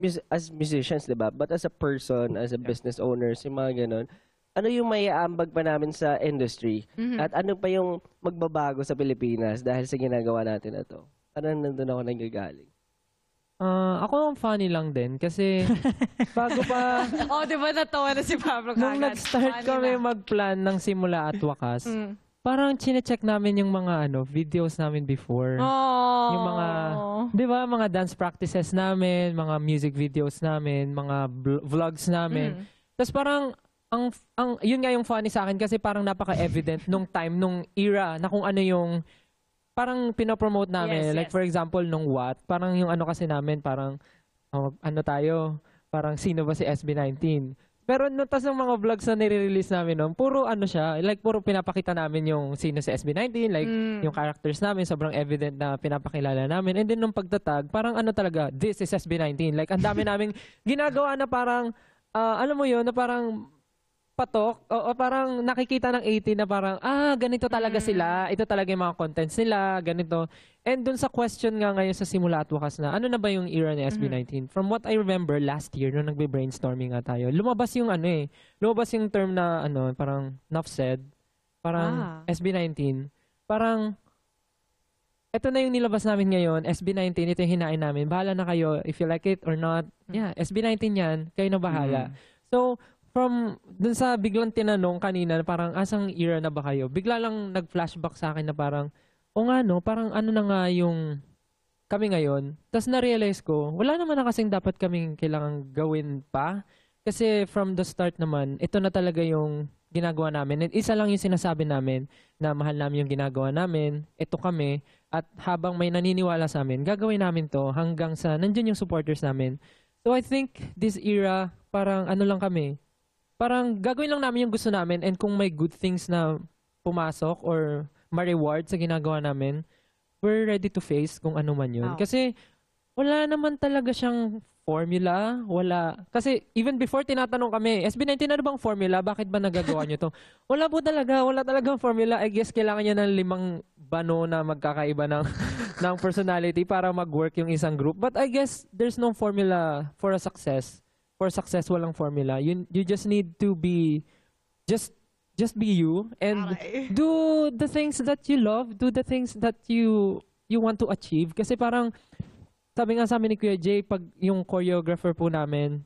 as musicians, 'di ba? But as a person, as a business owners, yung mga ganun, ano yung maiaambag pa namin sa industry? At ano pa yung magbabago sa Pilipinas dahil sa ginagawa natin na to? Parang nandun ako nanggagaling. Ako ang funny lang din kasi bago pa Oh, di ba natawa na si Pablo nung kagad? nag-start Funny kami na. mag-plan ng simula at wakas, parang chine-check namin yung mga videos namin before. Oh. Yung mga, di ba, mga dance practices namin, mga music videos namin, mga vlogs namin. Tapos parang, yun nga yung funny sa akin kasi parang napaka-evident nung time, nung era, na kung ano yung, parang pinopromote namin. Yes, Like yes. for example, nung What, parang yung ano kasi namin, parang, ano tayo, parang sino ba si SB19? Pero no, tas ng mga vlogs na nire-release namin noon, puro ano siya, like puro pinapakita namin yung sino si SB19, like yung characters namin, sobrang evident na pinapakilala namin. And then nung pagtatag, parang ano talaga, this is SB19. Like ang dami naming ginagawa na parang, alam mo yun, na parang patok, o parang nakikita ng 18 na parang, ganito talaga sila, ito talaga yung mga contents nila, ganito. And dun sa question nga ngayon sa simula at wakas na, ano na ba yung era ni SB19? From what I remember last year, nung nagbe-brainstorming nga tayo, lumabas yung lumabas yung term na parang enough said, parang SB19, parang, ito na yung nilabas namin ngayon, SB19, ito yung hinain namin, bahala na kayo, if you like it or not, yeah, SB19 yan, kayo na bahala. So, from dun sa biglang tinanong kanina, parang asang era na ba kayo? Bigla lang nag-flashback sa akin na parang, o nga no, parang ano na nga yung kami ngayon. Tapos na-realize ko, wala naman na kasing dapat kaming kailangang gawin pa. Kasi from the start naman, ito na talaga yung ginagawa namin. And isa lang yung sinasabi namin na mahal namin yung ginagawa namin. Ito kami. At habang may naniniwala sa amin, gagawin namin to hanggang sa nandyan yung supporters namin. So I think this era, parang ano lang kami, parang gagawin lang namin yung gusto namin and kung may good things na pumasok or ma-reward sa ginagawa namin, we're ready to face kung ano man yun. Wow. Kasi wala naman talaga siyang formula, wala. Kasi even before tinatanong kami, SB19 ano bang formula? Bakit ba nagagawa nyo to? Wala po talaga, wala talagang formula. I guess kailangan niya ng 5 bano na magkakaiba ng, ng personality para mag-work yung isang group. But I guess there's no formula for a success. For success, walang formula. You just need to be, just be you and do the things that you love, do the things that you want to achieve. Kasi parang, sabi nga sa amin ni Kuya Jay, pag yung choreographer po namin,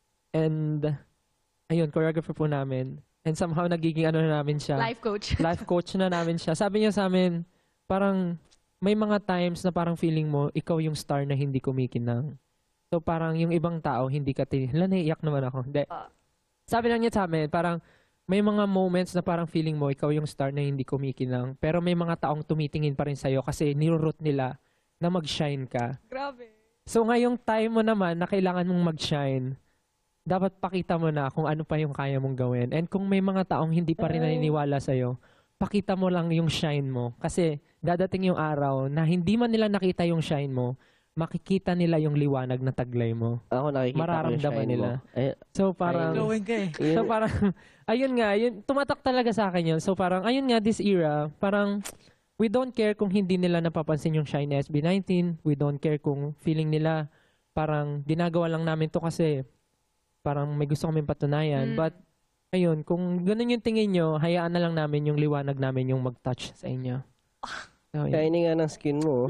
and, ayun, choreographer po namin, and somehow nagiging ano na namin siya. Life coach. Life coach na namin siya. Sabi niya sa amin, parang, may mga times na parang feeling mo, ikaw yung star na hindi kumikinang. So parang yung ibang tao, hindi ka naiiyak naman ako. Hindi. Sabi lang niya sa amin, parang may mga moments na parang feeling mo, ikaw yung star na hindi kumikinang. Pero may mga taong tumitingin pa rin sa'yo kasi nirurot nila na mag-shine ka. Grabe. So ngayong time mo naman na kailangan mong mag-shine, dapat pakita mo na kung ano pa yung kaya mong gawin. And kung may mga taong hindi pa rin naniniwala sa'yo, pakita mo lang yung shine mo. Kasi dadating yung araw na hindi man nila nakita yung shine mo, makikita nila yung liwanag na taglay mo. Ako nakikita ko yung Mararamdaman shine nila. mo. Ay, So parang, Glowing ka eh. so parang, ayun nga, yun, tumatak talaga sa akin yun. So parang, ayun nga, this era, parang, we don't care kung hindi nila napapansin yung shine ni SB19. We don't care kung feeling nila, parang, ginagawa lang namin to kasi, parang may gusto kaming patunayan. But, ayun, kung ganun yung tingin nyo, hayaan na lang namin yung liwanag namin yung mag-touch sa inyo. So, yun. shiny nga ng skin mo.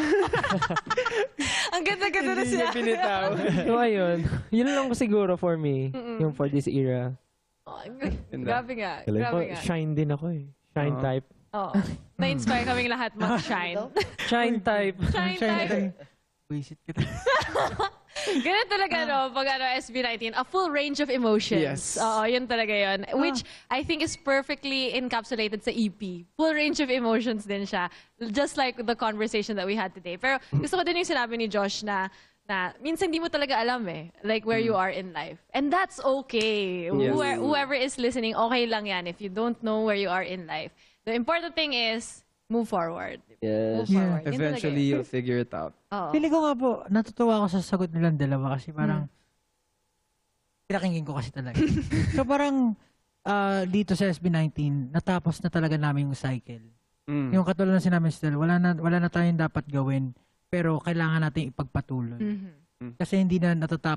Ang ganda-ganda na siya. So ayun, yun lang siguro for me, yung for this era. Oh, grabe nga. Galing. Grabe nga. Shine din ako eh. Shine type. Oo. Na-inspire kaming lahat mag-shine. Shine type. Shine type. Wisit kita. Ganun talaga, no? Pag SB19, a full range of emotions. Yes. Oo, yun talaga yun. Which I think is perfectly encapsulated sa EP. Full range of emotions din siya. Just like the conversation that we had today. Pero gusto ko din yung sinabi ni Josh na minsan hindi mo talaga alam eh. Like where you are in life. And that's okay. Yes. Whoever is listening, okay lang yan if you don't know where you are in life. The important thing is, move forward. Yes. Move forward. Yun talaga Eventually, yun. you'll figure it out. Oo. Feeling ko nga po, natutuwa ako sa sagot nilang dalawa kasi parang pinakinggan ko kasi talaga. So parang dito sa SB19, natapos na talaga namin yung cycle. Yung katulad na sinabi still, wala na tayong dapat gawin, pero kailangan natin ipagpatuloy. Kasi hindi na natatapos